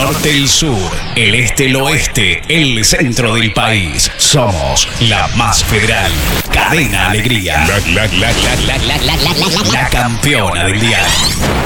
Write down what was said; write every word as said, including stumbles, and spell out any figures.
norte, el sur, el este, el oeste, el centro del país. Somos la más federal. Cadena Alegría. La, la, la, la, la, la, la, la, la, la campeona del diario.